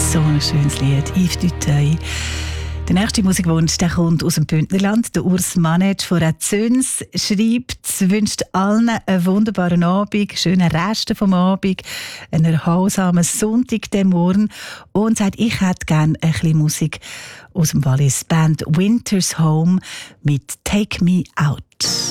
So ein schönes Lied. Yves Duteuil. Der nächste Musikwunsch der kommt aus dem Bündnerland. Der Urs Manet von Züns schreibt, wünscht allen einen wunderbaren Abend, schönen Rest vom Abend, einen erholsamen Sonntag dem Morgen und sagt, ich hätte gerne ein bisschen Musik aus dem Wallis. Band Winter's Home mit Take Me Out.